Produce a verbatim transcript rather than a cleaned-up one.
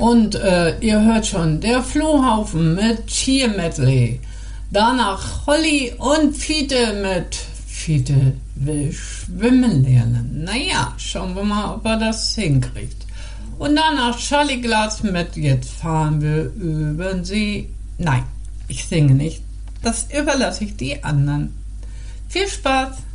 Und äh, ihr hört schon, der Flohhaufen mit Cheer Medley. Danach Holly und Fiete mit Fiete will schwimmen lernen. Naja, schauen wir mal, ob er das hinkriegt. Und danach Charlie Glatz mit Jetzt fahren wir über den See. Nein, ich singe nicht. Das überlasse ich die anderen. Viel Spaß!